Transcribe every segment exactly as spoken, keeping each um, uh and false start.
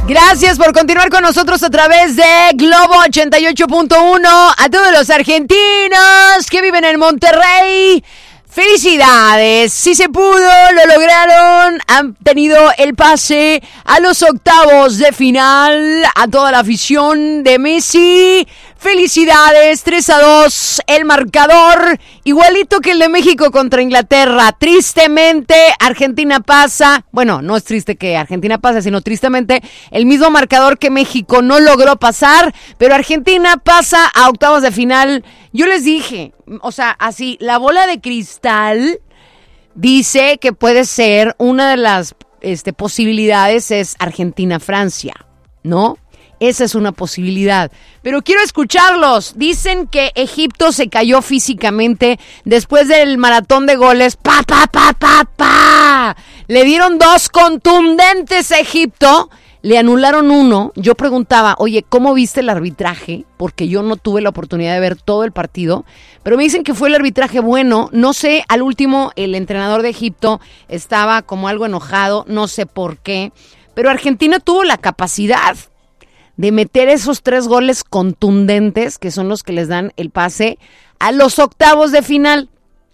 Gracias por continuar con nosotros a través de Globo ochenta y ocho punto uno. A todos los argentinos que viven en Monterrey, ¡felicidades! Sí se pudo, lo lograron, han tenido el pase a los octavos de final. A toda la afición de Messi, ¡felicidades! tres a dos, el marcador, igualito que el de México contra Inglaterra. Tristemente, Argentina pasa, bueno, no es triste que Argentina pase, sino tristemente el mismo marcador que México no logró pasar, pero Argentina pasa a octavos de final. Yo les dije, o sea, así, la bola de cristal dice que puede ser una de las este, posibilidades es Argentina-Francia, ¿no? Esa es una posibilidad. Pero quiero escucharlos. Dicen que Egipto se cayó físicamente después del maratón de goles. ¡Pa, pa, pa, pa, pa! Le dieron dos contundentes a Egipto. Le anularon uno. Yo preguntaba, oye, ¿cómo viste el arbitraje? Porque yo no tuve la oportunidad de ver todo el partido. Pero me dicen que fue el arbitraje bueno. No sé, al último, el entrenador de Egipto estaba como algo enojado. No sé por qué. Pero Argentina tuvo la capacidad de meter esos tres goles contundentes, que son los que les dan el pase a los octavos de final.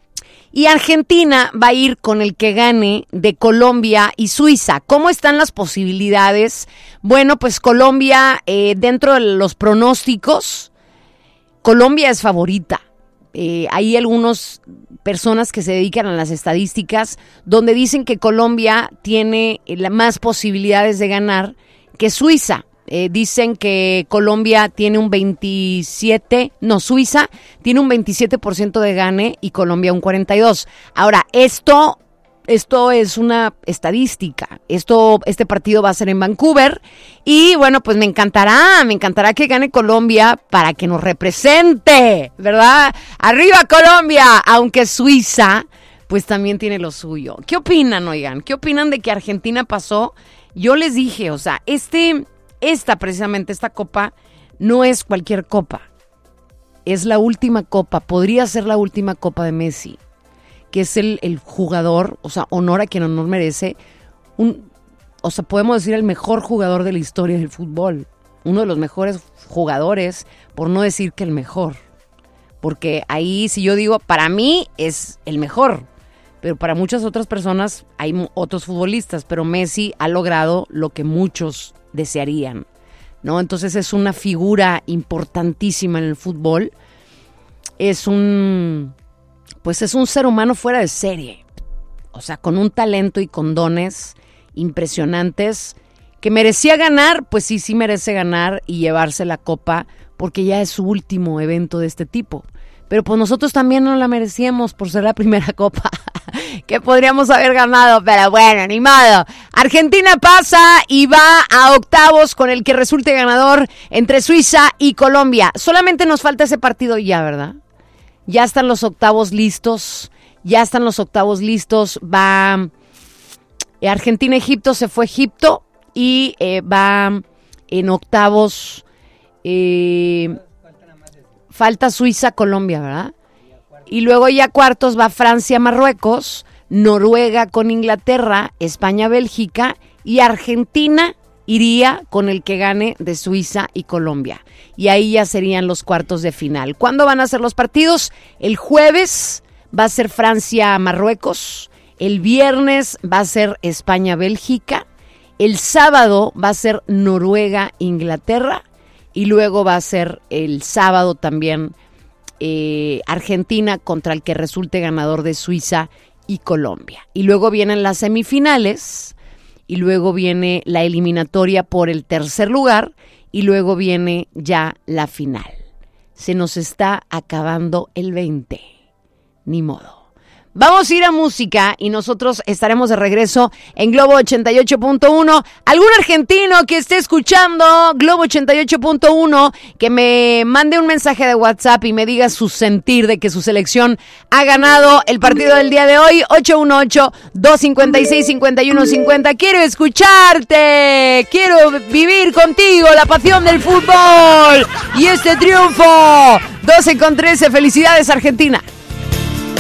Y Argentina va a ir con el que gane de Colombia y Suiza. ¿Cómo están las posibilidades? Bueno, pues Colombia, eh, dentro de los pronósticos, Colombia es favorita. Eh, hay algunas personas que se dedican a las estadísticas donde dicen que Colombia tiene eh, más posibilidades de ganar que Suiza. Eh, dicen que Colombia tiene un veintisiete, no, Suiza tiene un veintisiete por ciento de gane y Colombia un cuarenta y dos. Ahora, esto, esto es una estadística. Esto, este partido va a ser en Vancouver y bueno, pues me encantará, me encantará que gane Colombia para que nos represente, ¿verdad? ¡Arriba Colombia! Aunque Suiza, pues también tiene lo suyo. ¿Qué opinan, oigan? ¿Qué opinan de que Argentina pasó? Yo les dije, o sea, este... Esta, precisamente, esta copa no es cualquier copa. Es la última copa, podría ser la última copa de Messi, que es el, el jugador, o sea, honor a quien honor merece, un, o sea, podemos decir el mejor jugador de la historia del fútbol. Uno de los mejores jugadores, por no decir que el mejor. Porque ahí, si yo digo, para mí es el mejor. Pero para muchas otras personas hay otros futbolistas, pero Messi ha logrado lo que muchos desearían, ¿no? Entonces es una figura importantísima en el fútbol. Es un, pues es un ser humano fuera de serie. O sea, con un talento y con dones impresionantes, que merecía ganar, pues sí, sí merece ganar y llevarse la copa, porque ya es su último evento de este tipo. Pero pues nosotros también no la merecíamos por ser la primera copa que podríamos haber ganado, pero bueno, ni modo. Argentina pasa y va a octavos con el que resulte ganador entre Suiza y Colombia. Solamente nos falta ese partido ya, ¿verdad? Ya están los octavos listos, ya están los octavos listos. Va Argentina-Egipto, se fue Egipto y eh, va en octavos. Eh, falta Suiza-Colombia, ¿verdad? Y luego ya cuartos va Francia-Marruecos, Noruega con Inglaterra, España-Bélgica y Argentina iría con el que gane de Suiza y Colombia. Y ahí ya serían los cuartos de final. ¿Cuándo van a ser los partidos? El jueves va a ser Francia-Marruecos, el viernes va a ser España-Bélgica, el sábado va a ser Noruega-Inglaterra y luego va a ser el sábado también Eh, Argentina contra el que resulte ganador de Suiza y Colombia. Y luego vienen las semifinales, y luego viene la eliminatoria por el tercer lugar, y luego viene ya la final. Se nos está acabando el veinte. Ni modo. Vamos a ir a música y nosotros estaremos de regreso en Globo ochenta y ocho punto uno. ¿Algún argentino que esté escuchando Globo ochenta y ocho punto uno que me mande un mensaje de WhatsApp y me diga su sentir de que su selección ha ganado el partido del día de hoy? ocho uno ocho, dos cinco seis, cinco uno cinco cero. Quiero escucharte, quiero vivir contigo la pasión del fútbol y este triunfo. doce con trece, felicidades Argentina.